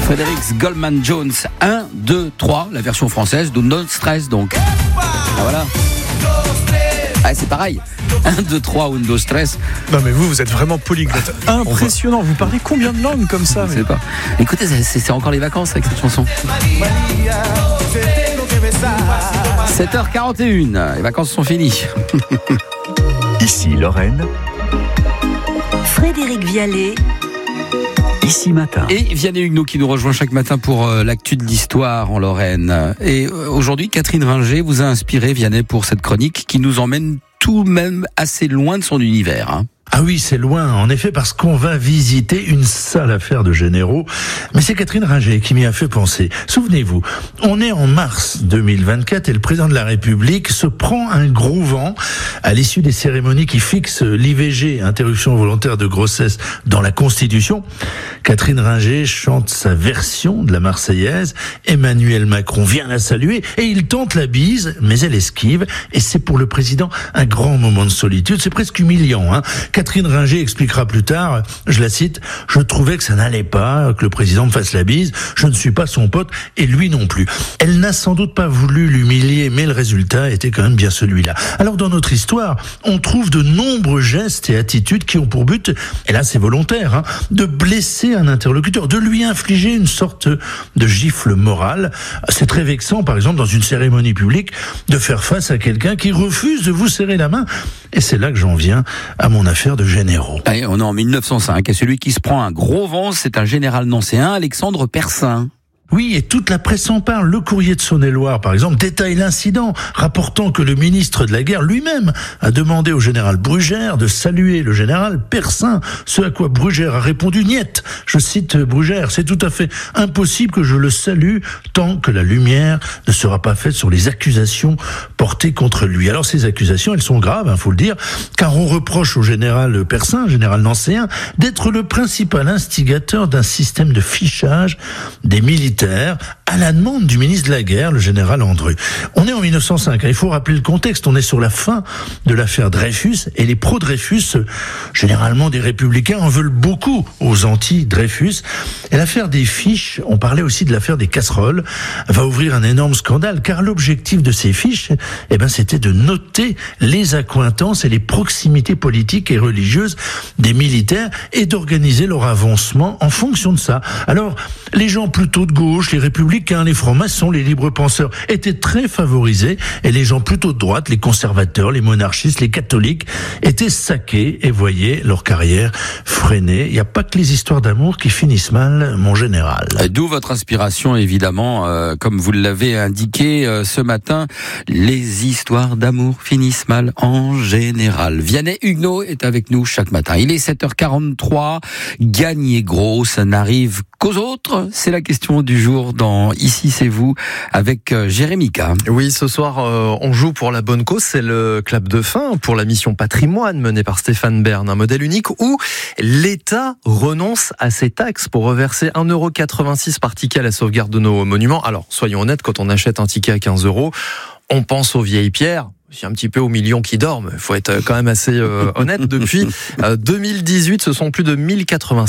Frédéric Goldman Jones, 1, 2, 3, la version française de No Stress donc. Ah voilà. Ah, c'est pareil. 1, 2, 3, Windows Stress. Non mais vous êtes vraiment polyglotte. Impressionnant, vous parlez combien de langues comme ça? Je sais pas. Écoutez, c'est encore les vacances avec cette chanson. 7h41, les vacances sont finies. Ici Lorraine. Frédéric Vialet. Ici Matin. Et Vianney Huguenot qui nous rejoint chaque matin pour l'actu de l'histoire en Lorraine. Et aujourd'hui, Catherine Ringer vous a inspiré, Vianney, pour cette chronique qui nous emmène tout de même assez loin de son univers. Hein. Ah oui, c'est loin, en effet, parce qu'on va visiter une sale affaire de généraux. Mais c'est Catherine Ringer qui m'y a fait penser. Souvenez-vous, on est en mars 2024 et le président de la République se prend un gros vent à l'issue des cérémonies qui fixent l'IVG, interruption volontaire de grossesse, dans la Constitution. Catherine Ringer chante sa version de la Marseillaise. Emmanuel Macron vient la saluer et il tente la bise, mais elle esquive. Et c'est pour le président un grand moment de solitude. C'est presque humiliant, hein. Catherine Ringer expliquera plus tard, je la cite, « Je trouvais que ça n'allait pas, que le président me fasse la bise, je ne suis pas son pote, et lui non plus. » Elle n'a sans doute pas voulu l'humilier, mais le résultat était quand même bien celui-là. Alors dans notre histoire, on trouve de nombreux gestes et attitudes qui ont pour but, et là c'est volontaire, hein, de blesser un interlocuteur, de lui infliger une sorte de gifle morale. C'est très vexant, par exemple, dans une cérémonie publique, de faire face à quelqu'un qui refuse de vous serrer la main. Et c'est là que j'en viens à mon affaire de généraux. Allez, on est en 1905 et celui qui se prend un gros vent, c'est un général nancéen, Alexandre Persin. Oui, et toute la presse en parle. Le Courrier de Saône-et-Loire, par exemple, détaille l'incident, rapportant que le ministre de la Guerre lui-même a demandé au général Brugère de saluer le général Persin, ce à quoi Brugère a répondu « Niet ». Je cite Brugère, « C'est tout à fait impossible que je le salue tant que la lumière ne sera pas faite sur les accusations portées contre lui ». Alors ces accusations, elles sont graves, faut le dire, car on reproche au général Persin, général nancéen, d'être le principal instigateur d'un système de fichage des militaires à la demande du ministre de la Guerre, le général Andru. On est en 1905, il faut rappeler le contexte, on est sur la fin de l'affaire Dreyfus, et les pro-Dreyfus, généralement des républicains, en veulent beaucoup aux anti-Dreyfus. Et l'affaire des fiches, on parlait aussi de l'affaire des casseroles, va ouvrir un énorme scandale, car l'objectif de ces fiches, c'était de noter les accointances et les proximités politiques et religieuses des militaires, et d'organiser leur avancement en fonction de ça. Alors, les gens plutôt de gauche, les républicains, les francs-maçons, les libres penseurs étaient très favorisés, et les gens plutôt de droite, les conservateurs, les monarchistes, les catholiques étaient saqués et voyaient leur carrière freinée. Il n'y a pas que les histoires d'amour qui finissent mal, mon général. D'où votre inspiration, évidemment, comme vous l'avez indiqué ce matin, les histoires d'amour finissent mal en général. Vianney Huguenot est avec nous chaque matin. Il est 7h43, gagner gros, ça n'arrive qu'aux autres. C'est la question du jour dans Ici c'est vous avec Jérémy K. Oui, ce soir on joue pour la bonne cause, c'est le clap de fin pour la mission patrimoine menée par Stéphane Bern, un modèle unique où l'État renonce à ses taxes pour reverser 1,86 € par ticket à la sauvegarde de nos monuments. Alors soyons honnêtes, quand on achète un ticket à 15 €, on pense aux vieilles pierres. C'est un petit peu aux millions qui dorment. Il faut être quand même assez honnête. Depuis 2018, ce sont plus de 1086